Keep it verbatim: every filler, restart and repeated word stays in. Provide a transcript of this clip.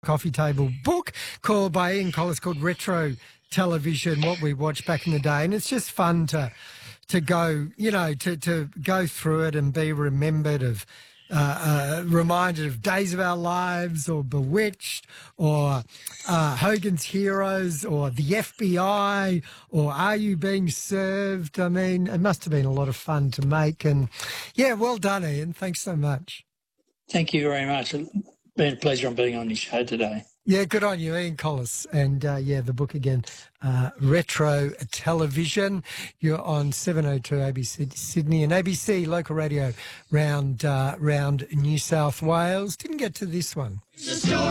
coffee table book called by Ian Collis called Retro Television, what we watched back in the day. And it's just fun to to go, you know, to, to go through it and be remembered of, uh, uh, reminded of Days of Our Lives or Bewitched or uh, Hogan's Heroes or the F B I or Are You Being Served? I mean, it must have been a lot of fun to make. And, yeah, well done, Ian. Thanks so much. Thank you very much. It's been a pleasure on being on your show today. Yeah, good on you, Ian Collis. And, uh, yeah, the book again, uh, Retro Television. You're on seven oh two A B C Sydney and A B C local radio round, uh, round New South Wales. Didn't get to this one.